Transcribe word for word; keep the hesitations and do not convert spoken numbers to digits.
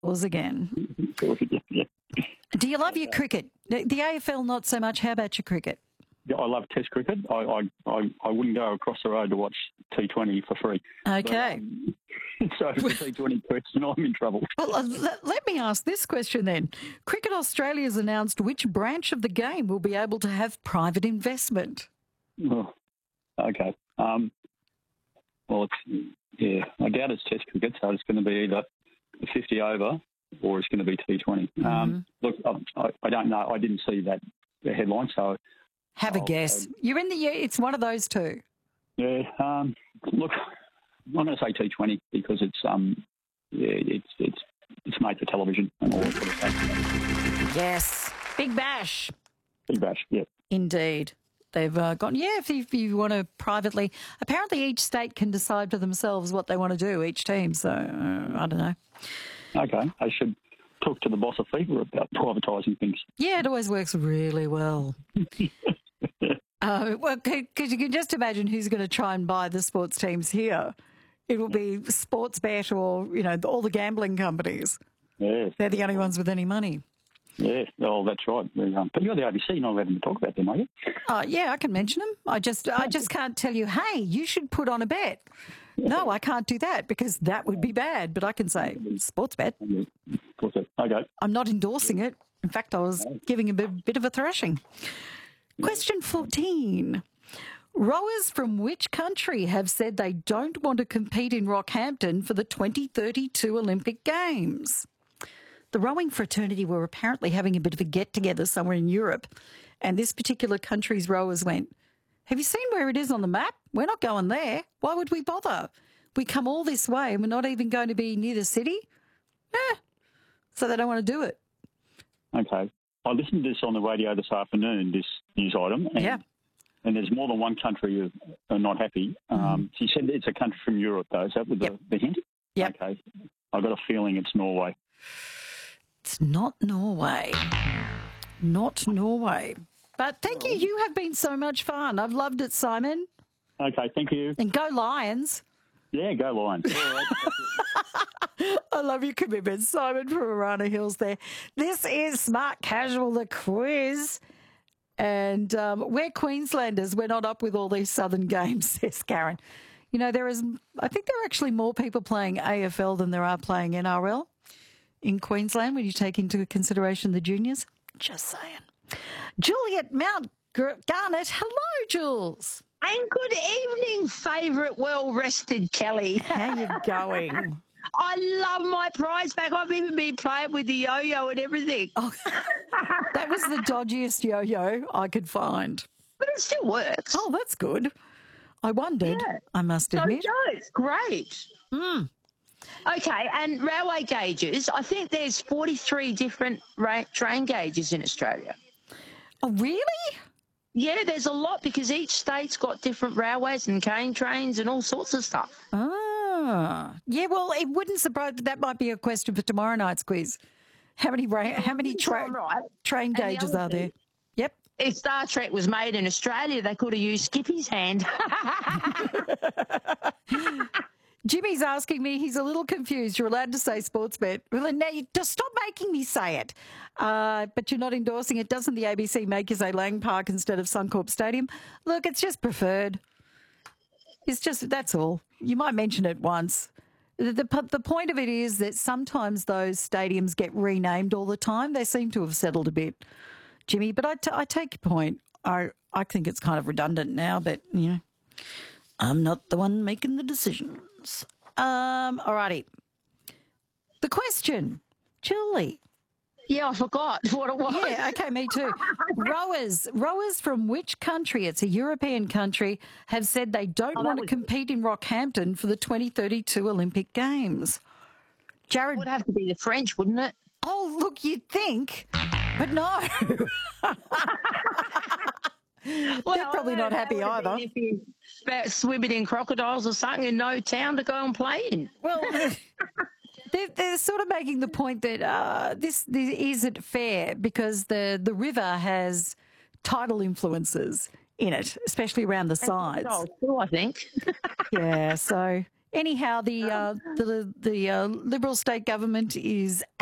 Scores again. Yeah. Do you love your cricket? The the A F L not so much. How about your cricket? Yeah, I love Test cricket. I, I, I, I wouldn't go across the road to watch T twenty for free. Okay. But, um, so if the T twenty question, I'm in trouble. Well, uh, let, let me ask this question then. Cricket Australia has announced which branch of the game will be able to have private investment. Oh, okay. Um, well, it's, yeah, I doubt it's Test cricket, so it's going to be either fifty over or it's going to be T twenty. Mm-hmm. Um, look, I, I don't know. I didn't see that headline, so... Have a I'll, guess. I'll, You're in the... It's one of those two. Yeah. Um, look, I'm going to say T twenty because it's um, yeah, it's it's it's made for television and all that sort of stuff. Yes. Big Bash. Big Bash, yeah. Indeed. They've uh, gone, yeah, if you, if you want to privately... Apparently each state can decide for themselves what they want to do, each team, so uh, I don't know. Okay, I should talk to the boss of FIFA about privatising things. Yeah, it always works really well. uh, well, because you can just imagine who's going to try and buy the sports teams here. It will be Sportsbet or, you know, all the gambling companies. Yeah. They're the only ones with any money. Yeah, oh, that's right. Um, but you're the A B C, you're not allowed to talk about them, are you? Uh, yeah, I can mention them. I just, I just can't tell you, hey, you should put on a bet. No, I can't do that because that would be bad. But I can say sports bet. Okay. I'm not endorsing it. In fact, I was giving a bit, bit of a thrashing. Question fourteen. Rowers from which country have said they don't want to compete in Rockhampton for the twenty thirty-two Olympic Games? The rowing fraternity were apparently having a bit of a get-together somewhere in Europe, and this particular country's rowers went, have you seen where it is on the map? We're not going there. Why would we bother? We come all this way and we're not even going to be near the city? Eh. So they don't want to do it. Okay. I listened to this on the radio this afternoon, this news item. And, yeah. And there's more than one country who are not happy. Mm-hmm. Um, she said it's a country from Europe, though. Is that with yep. the, the hint? Yep. Okay. I've got a feeling it's Norway. It's not Norway. Not Norway. But thank you. You have been so much fun. I've loved it, Simon. Okay, thank you. And go Lions. Yeah, go Lions. All right. I love your commitment, Simon from Arana Hills there. This is Smart Casual, the quiz. And um, we're Queenslanders. We're not up with all these southern games, says Karen. You know, there is, I think there are actually more people playing A F L than there are playing N R L in Queensland when you take into consideration the juniors. Just saying. Juliet Mount Garnet. Hello, Jules. And good evening, favourite well-rested Kelly. How you going? I love my prize back. I've even been playing with the yo-yo and everything. Oh, that was the dodgiest yo-yo I could find. But it still works. Oh, that's good. I wondered, yeah. I must admit. So it does. Great. Mm. Okay, and railway gauges. I think there's forty-three different ra- train gauges in Australia. Oh, really? Yeah, there's a lot because each state's got different railways and cane trains and all sorts of stuff. Ah, yeah. Well, it wouldn't surprise. That might be a question for tomorrow night's quiz. How many ra- how many tra- right. train gauges the are there? Yep. If Star Trek was made in Australia, they could have used Skippy's hand. Jimmy's asking me, he's a little confused. You're allowed to say Sportsbet. Well, now you just stop making me say it. Uh, but you're not endorsing it. Doesn't the A B C make you say Lang Park instead of Suncorp Stadium? Look, it's just preferred. It's just, that's all. You might mention it once. The, the, the point of it is that sometimes those stadiums get renamed all the time. They seem to have settled a bit, Jimmy. But I, t- I take your point. I, I think it's kind of redundant now, but, you know, I'm not the one making the decisions. Um, all righty. The question, Julie. Yeah, I forgot what it was. Yeah, okay, me too. Rowers, rowers from which country, it's a European country, have said they don't oh, want to compete in Rockhampton for the twenty thirty-two Olympic Games. Jared. It would have to be the French, wouldn't it? Oh, look, you'd think, but no. Well, they're probably not happy either. If you swimming in crocodiles or something in no town to go and play in. Well, they're, they're sort of making the point that uh, this, this isn't fair because the, the river has tidal influences in it, especially around the sides. Too, I think. Yeah, so Anyhow, the uh, the the uh, Liberal state government is